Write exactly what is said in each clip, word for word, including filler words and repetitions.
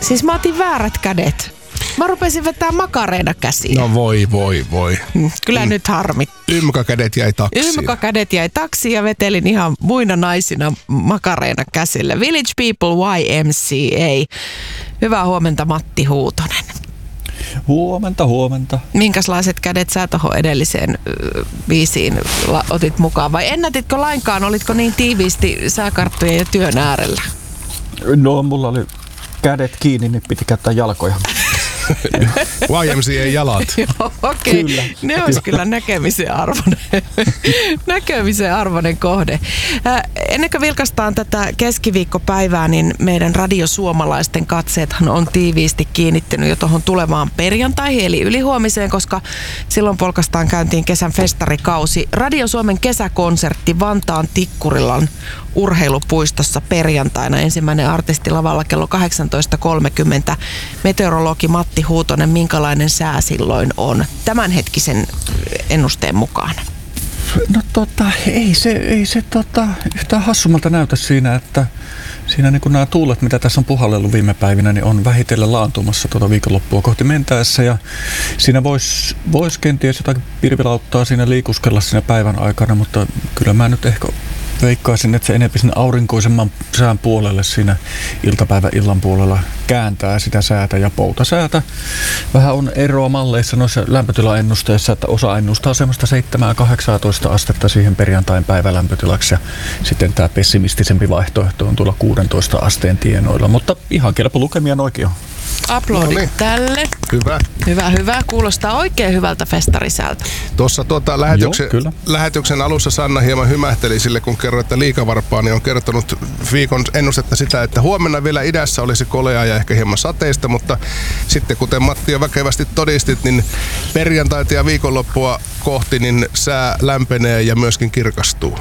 Siis mä otin väärät kädet. Mä rupesin vetää makareena käsiin. No voi, voi, voi. Kyllä mm. nyt harmit. Ymmäkädet jäi taksiin. Ymmäkädet jäi taksiin ja vetelin ihan muina naisina makareena käsillä. Village People Y M C A. Hyvää huomenta, Matti Huutonen. Huomenta, huomenta. Minkälaiset kädet sä tohon edelliseen biisiin otit mukaan? Vai ennätitkö lainkaan? Olitko niin tiiviisti sääkarttujen ja työn äärellä? No, mulla oli kädet kiinni, niin piti käyttää jalkoja. Y M C A jalat. Joo, okei. Okay. Ne olisi kyllä näkemisen arvoinen, näkemisen arvoinen kohde. Äh, ennen kuin vilkaistaan tätä keskiviikkopäivää, niin meidän radiosuomalaisten katseethan on tiiviisti kiinnittynyt jo tuohon tulevaan perjantaihin, eli ylihuomiseen, koska silloin polkastaan käyntiin kesän festarikausi. Radio Suomen kesäkonsertti Vantaan Tikkurilan urheilupuistossa perjantaina. Ensimmäinen artisti lavalla kello kahdeksantoista kolmekymmentä. Meteorologi Matti Huutonen, minkälainen sää silloin on tämänhetkisen ennusteen mukaan? No tota, ei se, ei se tota, yhtään hassummalta näytä siinä, että siinä niin kuin nämä tuulet, mitä tässä on puhallellut viime päivinä, niin on vähitellen laantumassa tuota viikonloppua kohti mentäessä. Ja siinä voisi vois kenties jotakin pirvilauttaa siinä liikuskella siinä päivän aikana, mutta kyllä mä nyt ehkä veikkaisin, että se enemmän sinne aurinkoisemman sään puolelle siinä iltapäivän illan puolella kääntää sitä säätä ja poutasäätä. Vähän on eroa malleissa noissa lämpötilaennusteissa, että osa ennustaa semmoista seitsemän kahdeksantoista astetta siihen perjantain päivälämpötilaksi ja sitten tämä pessimistisempi vaihtoehto on tuolla kuusitoista asteen tienoilla, mutta ihan kelpo lukemia noikin on. Aplodit no niin. Tälle. Hyvä. Hyvä, hyvä. Kuulostaa oikein hyvältä festarisältä. Tuossa tuota, lähetyksen, Joo, lähetyksen alussa Sanna hieman hymähteli sille, kun kerroit, että Liikavarpaani on kertonut viikon ennustetta sitä, että huomenna vielä idässä olisi koleaa ja ehkä hieman sateista, mutta sitten kuten Matti jo väkevästi todistit, niin perjantaita ja viikonloppua kohti niin sää lämpenee ja myöskin kirkastuu.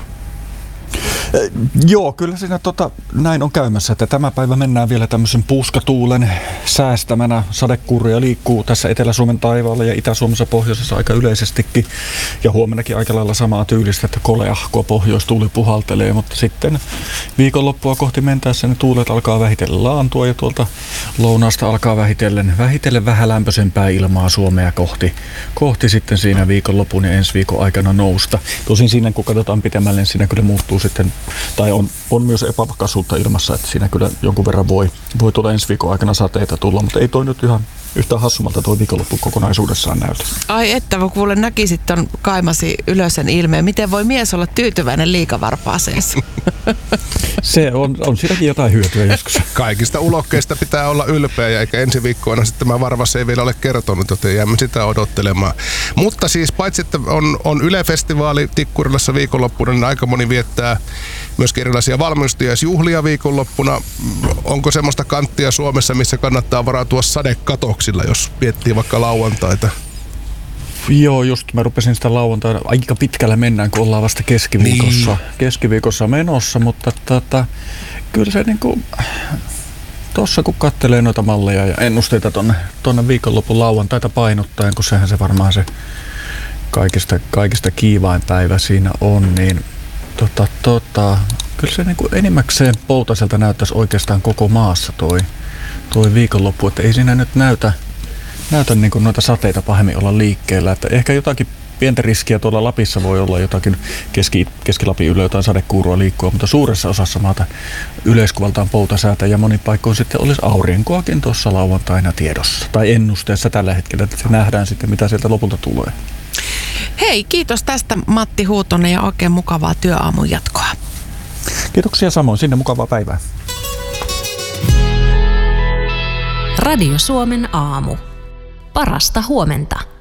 Eh, joo, kyllä siinä tota, näin on käymässä, että tämä päivä mennään vielä tämmöisen puuskatuulen säästämänä. Sadekuuria liikkuu tässä Etelä-Suomen taivaalla ja Itä-Suomessa pohjoisessa aika yleisestikin. Ja huomennakin aika lailla samaa tyylistä, että koleahkoa pohjoistuuli puhaltelee, mutta sitten viikonloppua kohti mentäessä ne tuulet alkaa vähitellen laantua ja tuolta lounaasta alkaa vähitellen, vähitellen vähän lämpöisempää ilmaa Suomea kohti, kohti sitten siinä viikonlopun ja ensi viikon aikana nousta. Tosin siinä kun katsotaan pitemmälle, niin siinä kyllä muuttuu sitten, tai on, on myös epävakaisuutta ilmassa, että siinä kyllä jonkun verran voi, voi tulla ensi viikon aikana sateita tulla, mutta ei toi nyt ihan yhtään hassummalta tuo viikonloppu kokonaisuudessaan näytä. Ai että, kun kuulen näkisit ton kaimasi ylösen ilmeen. Miten voi mies olla tyytyväinen liikavarpaaseensa? Se on, on sielläkin jotain hyötyä joskus. Kaikista ulokkeista pitää olla ylpeä ja eikä ensi viikkoina sitten tämä varvas ei vielä ole kertonut, joten jäämme sitä odottelemaan. Mutta siis paitsi, että on, on Yle-festivaali Tikkurilassa viikonloppuna, niin aika moni viettää myöskin erilaisia valmistujaisjuhlia viikonloppuna. Onko semmoista kanttia Suomessa, missä kannattaa varautua sadekatoksilla, jos miettii vaikka lauantaita? Joo, just mä rupesin sitä lauantaina. Aika pitkällä mennään, kun ollaan vasta keskiviikossa, niin. keskiviikossa menossa, mutta tota, kyllä se niinku, tossa kun kattelee noita malleja ja ennusteita tonne, tonne viikonlopun lauantaita painottaen, kun sehän se varmaan se kaikista, kaikista kiivain päivä siinä on, niin tota, tota, kyllä se niinku enimmäkseen poutaselta näyttäisi oikeastaan koko maassa toi, toi viikonloppu, että ei siinä nyt näytä Näytä niin kuin noita sateita pahemmin olla liikkeellä, että ehkä jotakin pientä riskiä tuolla Lapissa voi olla jotakin keski, Keski-Lapin yllä jotain sadekuurua liikkua, mutta suuressa osassa maata yleiskuvaltaan poutasäätä ja monin paikkoin sitten olisi aurinkoakin tuossa lauantaina tiedossa tai ennusteessa tällä hetkellä, että se nähdään sitten mitä sieltä lopulta tulee. Hei, kiitos tästä Matti Huutonen ja oikein mukavaa työaamun jatkoa. Kiitoksia samoin, sinne mukavaa päivää. Radio Suomen aamu. Parasta huomenta.